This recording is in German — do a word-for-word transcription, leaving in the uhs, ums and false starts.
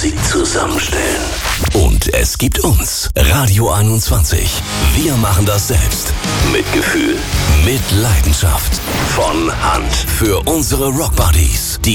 Musik zusammenstellen. Und es gibt uns, Radio einundzwanzig. Wir machen das selbst. Mit Gefühl, mit Leidenschaft. Von Hand. Für unsere Rockbuddies. Die